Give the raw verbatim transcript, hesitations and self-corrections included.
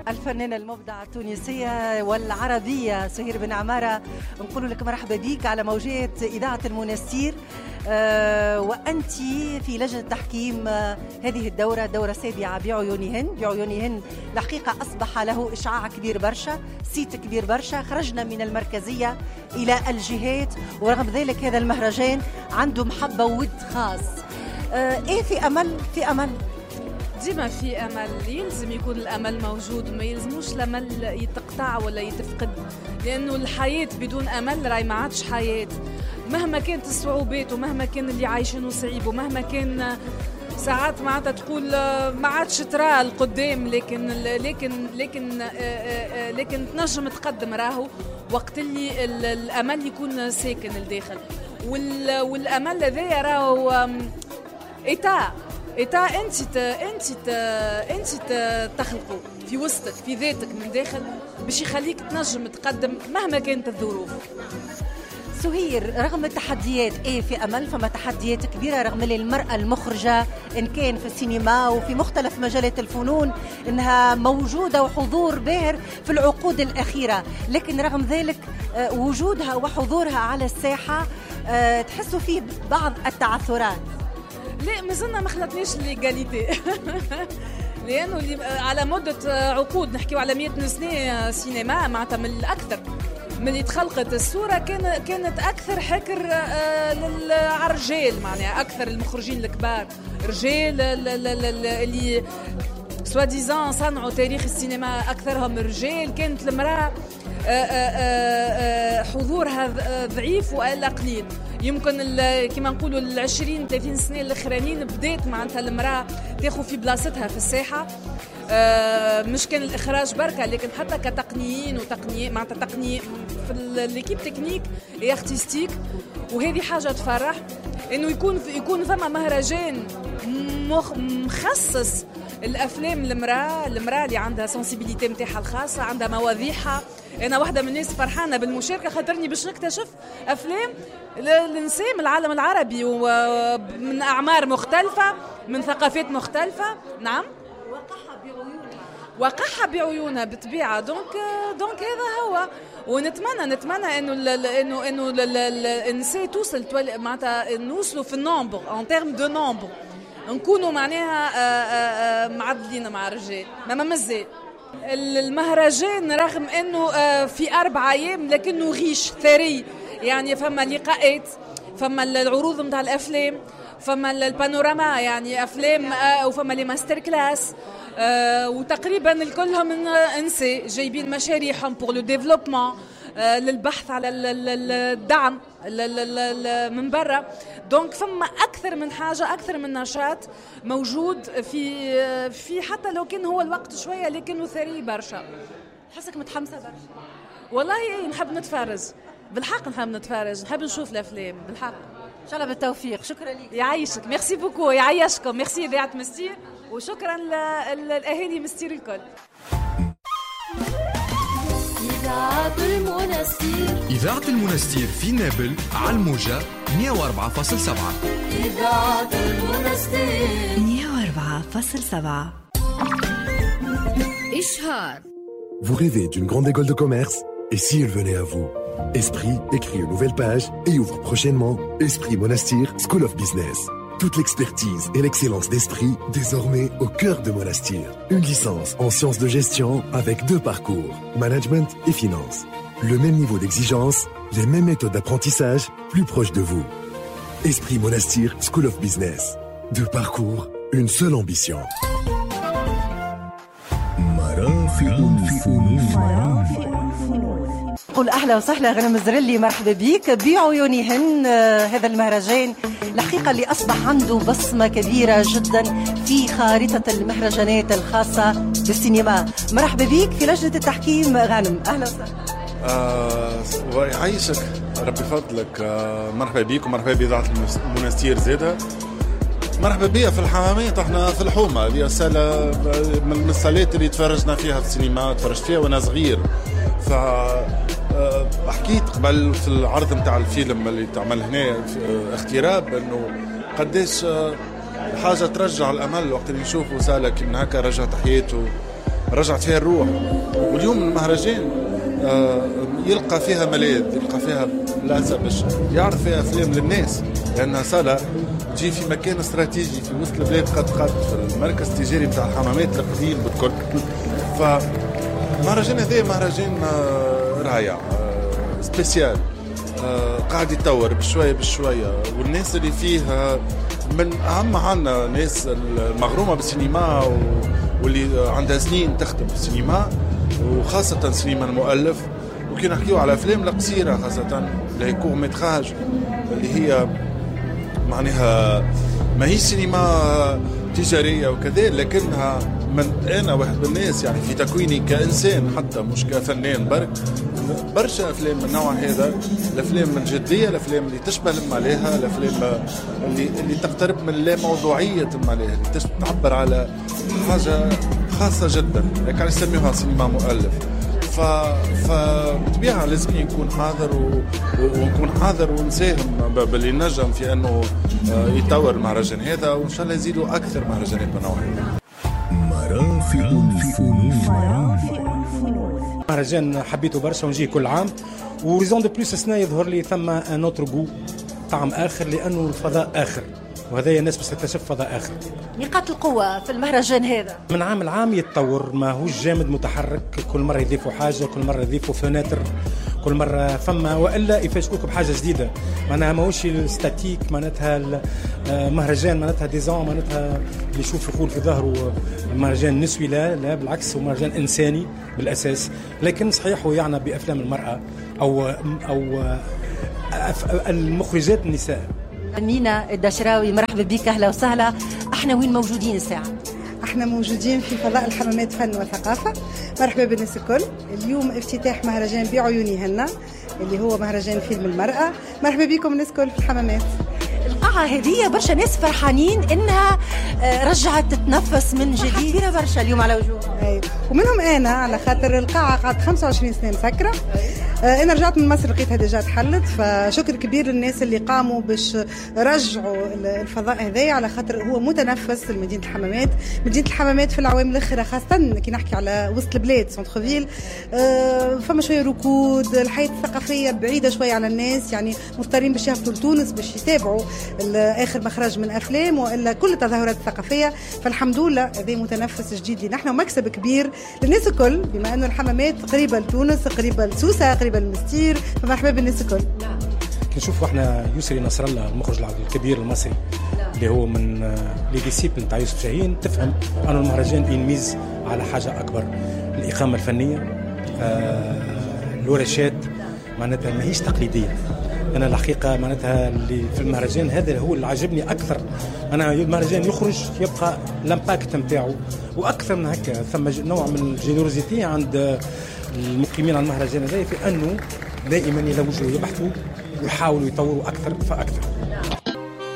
الفنانة المبدعة التونسية والعربية سهير بن عمارة، نقول لك مرحبا بك على موجات إذاعة المنستير. أه وأنت في لجنة تحكيم أه هذه الدورة، الدورة السابعة بعيونهن. بعيونهن الحقيقة أصبح له إشعاع كبير برشا، سيت كبير برشا، خرجنا من المركزية إلى الجهات، ورغم ذلك هذا المهرجان عنده محبة وود خاص. أه إيه في أمل؟ في أمل ديما في أمل، يلزم يكون الأمل موجود وما يلزموش الأمل يتقطع ولا يتفقد، لأنه الحياة بدون أمل راي ما عادش حياة. مهما كانت الصعوبات ومهما كان اللي عايشينه صعيب ومهما كان ساعات معناتها تقول ما عادش ترى القدام، لكن لكن لكن لكن تنجم تقدم راهو وقت اللي الأمل يكون ساكن الداخل. والأمل هذايا راهو إيتا إيتا أنت ت... أنت ت... أنت ت... تخلقه في وسطك في ذاتك من داخل باش يخليك تنجم تقدم مهما كانت الظروف. سهير، رغم التحديات ايه في امل، فما تحديات كبيره رغم اللي المراه المخرجه ان كان في السينما وفي مختلف مجالات الفنون انها موجوده وحضور باهر في العقود الاخيره، لكن رغم ذلك وجودها وحضورها على الساحه تحسوا فيه بعض التعثرات. لا مازلنا ما خلطناش الليغاليتي لانه اللي على مده عقود نحكيو على مئة سنه سينما معناتها من الاكثر من اللي تخلقت الصوره كان كانت اكثر حكر على الرجال، معناها اكثر المخرجين الكبار رجال اللي سوا ديزان صنعوا تاريخ السينما اكثرهم رجال. كانت المراه حضورها ضعيف والا قليل، يمكن كما نقولوا العشرين ثلاثين سنه الاخرانيين بدات معناتها المراه تاخذ في بلاصتها في الساحه. آه مش كان الاخراج بركه، لكن حتى كتقنيين وتقنيه معناتها تقنيه في الليكيب تكنيك اي ارتستيك، وهذه حاجه تفرح انه يكون يكون ثم مهرجان مخصص الافلام المراه المراه اللي عندها سنسيبيليتي نتاعها الخاصه، عندها مواضيعها. انا واحده من الناس فرحانه بالمشاركه خاطرني باش نكتشف افلام للنساء من العالم العربي ومن اعمار مختلفه من ثقافات مختلفه. نعم، وقحها بعيونها وقحها بعيونها بالطبيعه. دونك دونك هذا هو، ونتمنى نتمنى انه انه انه النساء توصل معناتها نوصلوا في النومبر ان تيرم دو نومبر، نكونوا معناها معدلين مع الرجال. ما مازال المهرجان رغم انه في اربع ايام لكنه غيش ثري، يعني فما لقاءات، فما العروض نتاع الافلام، فما البانوراما يعني افلام، وفما لي ماستر كلاس، وتقريبا الكلهم نساء جايبين مشاريعهم بور لو ديفلوبمون للبحث على الدعم من برا. دونك فما اكثر من حاجه، اكثر من نشاط موجود في في حتى لو كان هو الوقت شويه لكنه ثري برشا. حسك متحمسه برشا؟ والله ايه، نحب نتفرج بالحق، نحب نتفرج، نحب نشوف الافلام بالحق. ان شاء الله بالتوفيق. شكرا لك. يعيشك، ميرسي بوكو، يعيشكم، ميرسي اذاعه مستير، وشكرا للاهالي مستير الكل. إذاعة المنستير إذاعة المنستير في نابل على الموجة مئة وأربعة فاصلة سبعة. إذاعة المنستير مئة وأربعة فاصلة سبعة. إشهار. Vous rêvez d'une grande école de commerce? Et si elle venait à vous? Esprit écrit une nouvelle page et ouvre prochainement Esprit Monastir School of Business. Toute l'expertise et l'excellence d'Esprit désormais au cœur de Monastir. Une licence en sciences de gestion avec deux parcours, management et finance. Le même niveau d'exigence, les mêmes méthodes d'apprentissage plus proches de vous. Esprit Monastir School of Business. Deux parcours, une seule ambition. قول أهلا وسهلا غنم الزرلي، مرحبا بيك بعيونهن. هذا المهرجان الحقيقة اللي أصبح عنده بصمة كبيرة جدا في خارطة المهرجانات الخاصة بالسينما. مرحبا بيك في لجنة التحكيم غانم، أهلا وسهلا. آه يعيشك ربي فضلك. آه مرحبا بيك ومرحبا بإذاعة المنستير زادة. مرحبا بيا في الحمامات، احنا في الحومة، هذه سالة من الصالات اللي تفرجنا فيها في السينما، تفرجت فيها وانا صغير. ف حكيت قبل في العرض نتاع الفيلم اللي تعمل هنا اغتراب انه قديش حاجه ترجع الامل وقت اللي نشوفوا سالة كيما هكا رجعت حياته رجعت فيها الروح. واليوم المهرجان يلقى فيها ملاذ، يلقى فيها بلاصه باش يعرف فيها افلام للناس، لانها صاله تجي في مكان استراتيجي في وسط البلاد، قد قد في المركز التجاري نتاع الحمامات القديم بالكل. فمهرجان هذا مهرجان رائع سبيسيال، قاعد يتطور بشويه بشويه، والناس اللي فيه من اهم عنا ناس المغرومه بالسينما واللي عندها سنين تخدم في السينما، وخاصة سينما المؤلف. وكي نحكيو على أفلام القصيرة خاصة اللي كور متراج اللي هي معناها ما هي سينما تجارية وكذا، لكنها من أنا واحد من الناس يعني في تكويني كإنسان حتى مش كفنان برك، برشا أفلام من نوع هذا، الأفلام الجدية، الأفلام اللي تشبه الماليها، الأفلام اللي اللي تقترب من لا موضوعية الماليها، اللي تعبر على حاجة خاصة جدا، هيك علاش يسميوها سينما مؤلف. ف فبطبيعة لازم نكون حاضر و... ونكون حاضر ونساهم باللي نجم في انه يتطور المهرجان هذا، وان شاء الله يزيدوا اكثر مهرجانات من نوعها. مرافق الفنون. مهرجان حبيته برشا ونجي كل عام، وريزون دو بلوس السنة يظهر لي ثم ان اوتر جو، طعم اخر، لانه الفضاء اخر، وهذا الناس باش تكتشف فضاء اخر. نقاط القوة في المهرجان هذا من عام لعام يتطور، ما هوش جامد متحرك، كل مرة يضيفوا حاجة، كل مرة يضيفوا فناتر، كل مرة فما والا يفاجئوك بحاجة جديدة. معناها ماهوش الستاتيك، معناتها المهرجان معناتها ديزون، معناتها اللي يشوف يقول في ظهره مهرجان نسوي، لا لا بالعكس، هو مهرجان إنساني بالأساس. لكن صحيح هو يعنى بأفلام المرأة أو أو المخرجات النساء. مينا الدشراوي، مرحبا بك، اهلا وسهلا. احنا وين موجودين الساعه؟ احنا موجودين في فضاء الحمامات فن وثقافه. مرحبا بالناس الكل. اليوم افتتاح مهرجان بعيوني هنا اللي هو مهرجان فيلم المرأة. مرحبا بكم الناس الكل في الحمامات. القاعة هذه برشا ناس فرحانين انها رجعت تتنفس من جديد، كبيرة برشا اليوم على وجوههم. ايوه، ومنهم انا، على خاطر القاعة قعدت خمسة وعشرين سنة مسكرة. انا رجعت من مصر لقيتها ديجا تحلت، فشكر كبير للناس اللي قاموا باش رجعوا الفضاء هذا، على خاطر هو متنفس لمدينة الحمامات. مدينة الحمامات في العوام الاخرى خاصة كي نحكي على وسط البلاد سونتر فيل، فما شوية ركود، الحياة الثقافية بعيدة شوية على الناس، يعني مضطرين باش يهبطوا لتونس باش يتابعوا اخر مخرج من افلام والا كل التظاهرات الثقافيه. فالحمد لله هذا متنفس جديد لنا احنا ومكسب كبير للناس الكل، بما انه الحمامات قريبه لتونس، قريبه لسوسه، قريبه للمستير، فمرحبا بالناس الكل. نشوفوا احنا يسري نصر الله المخرج الكبير المصري اللي هو من لي ديسيبل نتاع يوسف شاهين، تفهم انه المهرجان ينميز على حاجه اكبر، الاقامه الفنيه، آه الورشات معناتها ماهيش تقليديه. أنا الحقيقة معناتها اللي في المهرجان هذا هو اللي عجبني أكثر. أنا المهرجان يخرج يبقى الامباكت نتاعو، وأكثر من هكا ثم نوع من الجينيروزيتي عند المقيمين على المهرجان هذا، في أنه دائما يلوجوا يبحثوا ويحاولوا يطوروا أكثر فأكثر.